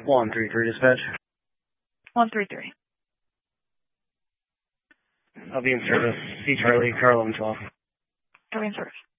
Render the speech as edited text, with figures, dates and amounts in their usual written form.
133 dispatch. 133. I'll be in service. C Charlie, car 1112. I'll be in service.